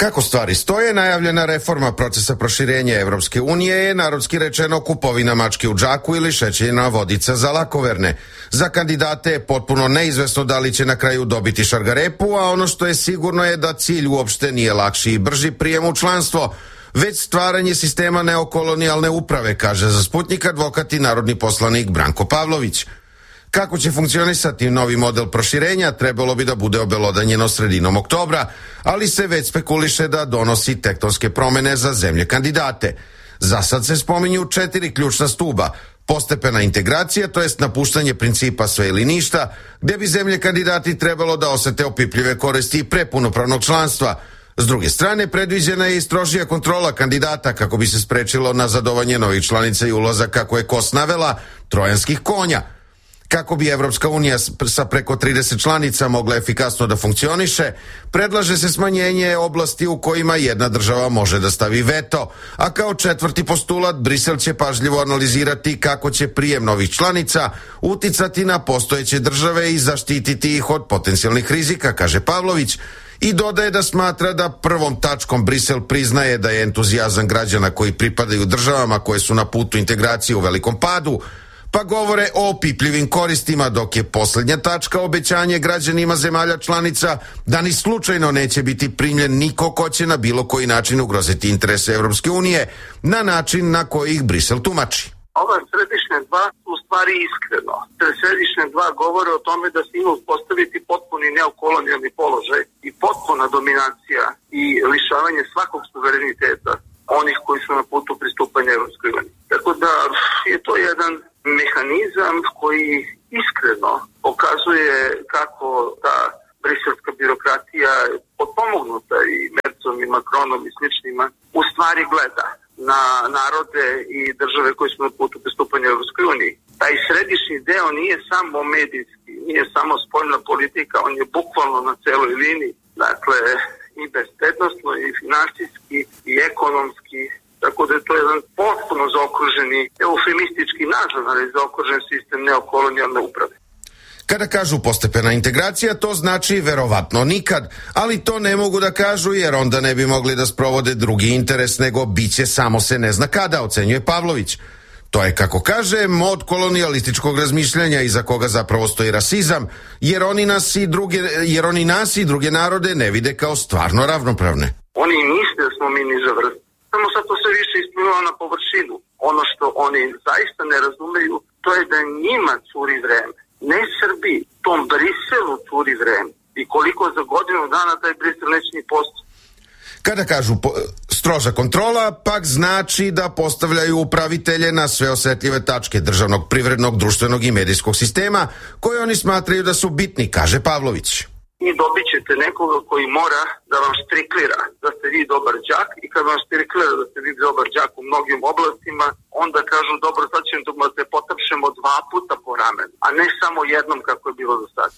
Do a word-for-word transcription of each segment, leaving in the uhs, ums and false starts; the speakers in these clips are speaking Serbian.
Kako stvari stoje, najavljena reforma procesa proširenja Evropske unije je, narodski rečeno, kupovina mačke u džaku ili šećerna vodica za lakoverne. Za kandidate je potpuno neizvesno da li će na kraju dobiti šargarepu, a ono što je sigurno je da cilj uopšte nije lakši i brži prijem u članstvo, već stvaranje sistema neokolonijalne uprave, kaže za Sputnjik advokat i narodni poslanik Branko Pavlović. Kako će funkcionisati novi model proširenja trebalo bi da bude obelodanjeno sredinom oktobra, ali se već spekuliše da donosi tektonske promene za zemlje kandidate. Za sad se spominju četiri ključna stuba: postepena integracija, to jest napuštanje principa sve ili ništa, gde bi zemlje kandidati trebalo da osete opipljive koristi i pre punopravnog članstva. S druge strane, predviđena je i strožija kontrola kandidata kako bi se sprečilo nazadovanje novih članica i ulazak, kako je Kos navela, trojanskih konja. Kako bi Evropska unija sa preko trideset članica mogla efikasno da funkcioniše, predlaže se smanjenje oblasti u kojima jedna država može da stavi veto, a kao četvrti postulat Brisel će pažljivo analizirati kako će prijem novih članica uticati na postojeće države i zaštititi ih od potencijalnih rizika, kaže Pavlović, i dodaje da smatra da prvom tačkom Brisel priznaje da je entuzijazam građana koji pripadaju državama koje su na putu integracije u velikom padu, pa govore o opipljivim koristima, dok je posljednja tačka obećanje građanima zemalja članica da ni slučajno neće biti primljen niko ko će na bilo koji način ugroziti interese Evropske unije na način na koji ih Brisel tumači. Ova središnja dva u stvari iskreno. Središnja dva govore o tome da se ima uspostaviti potpuni neokolonijalni položaj i potpuna dominacija i lišavanje svakog suvereniteta onih koji su na putu pristupanja Evropskoj uniji. Tako da je to jedan mehanizam koji iskreno pokazuje kako ta briselska birokratija potpomognuta i Mercom i Macronom i sličnima u stvari gleda na narode i države koji su na putu pristupanja Evropskoj uniji. Taj središnji deo nije samo medijski, nije samo spoljna politika, on je bukvalno na celoj liniji. Dakle, i bezbednosno, i finansijski, i ekonomski, tako da je to jedan potpuno zaokruženi, eufemistički nazvan, ali zaokružen sistem neokolonijalne uprave. Kada kažu postepena integracija, to znači verovatno nikad, ali to ne mogu da kažu jer onda ne bi mogli da sprovode drugi interes nego biće samo se ne zna kada, ocenjuje Pavlović. To je, kako kaže, mod kolonijalističkog razmišljanja iza koga zapravo stoji rasizam, jer oni nas i druge, jer oni nas i druge narode ne vide kao stvarno ravnopravne. Oni misle da smo mi niža vrsta. Samo sad to sve više isplivalo na površinu. Ono što oni zaista ne razumeju, to je da njima curi vreme. Ne Srbiji, tom Briselu curi vreme. I koliko za godinu dana taj Brisel neće ni postoji. Kada kažu po, stroža kontrola, pak znači da postavljaju upravitelje na sve osetljive tačke državnog, privrednog, društvenog i medijskog sistema, koje oni smatraju da su bitni, kaže Pavlović. I dobit ćete nekoga koji mora da vam štriklira da ste vi dobar đak, i kad vam štriklira da ste vi dobar đak u mnogim oblastima, onda kažu dobro, sad ćemo da se potapšemo dva puta po ramenu, a ne samo jednom kako je bilo do sada.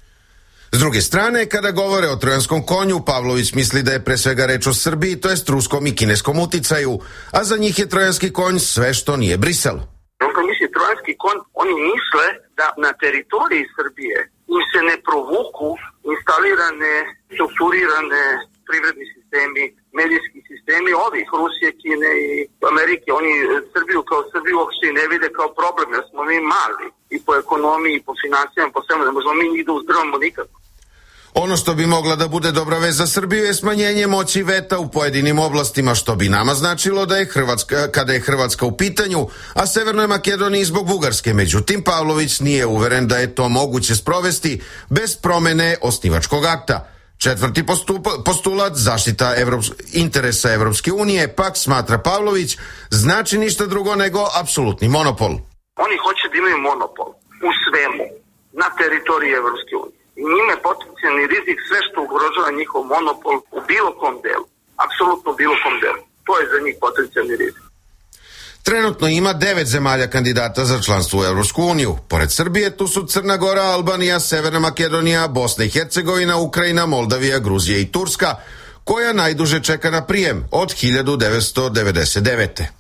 S druge strane, kada govore o trojanskom konju, Pavlović misli da je pre svega reč o Srbiji, to jest ruskom i kineskom uticaju, a za njih je trojanski konj sve što nije Brisel. On kad misli trojanski konj, oni misle da na teritoriji Srbije im se ne provuku instalirane, strukturirane privredni sistemi, medijski sistemi ovih Rusije, Kine i Amerike. Oni Srbiju kao Srbiju uopšte ne vide kao problem, jer smo mi mali i po ekonomiji, i po financijama, po svemu, ne možemo mi njih da uzdravamo nikako. Ono što bi mogla da bude dobra vez za Srbiju je smanjenje moći veta u pojedinim oblastima, što bi nama značilo da je Hrvatska, kada je Hrvatska u pitanju, a Severnoj Makedoniji zbog Bugarske. Međutim, Pavlović nije uveren da je to moguće sprovesti bez promene osnivačkog akta. Četvrti postup, postulat, zaštita Evrops, interesa Evropske unije, pak, smatra Pavlović, znači ništa drugo nego apsolutni monopol. Oni hoće da imaju monopol u svemu na teritoriji Evropske unije. I njime je potencijalni rizik sve što ugrožava njihov monopol u bilo kom delu. Apsolutno bilo kom delu. To je za njih potencijalni rizik. Trenutno ima devet zemalja kandidata za članstvo u Evropsku uniju. Pored Srbije tu su Crna Gora, Albanija, Severna Makedonija, Bosna i Hercegovina, Ukrajina, Moldavija, Gruzija i Turska, koja najduže čeka na prijem od hiljadu devetsto devedeset devete.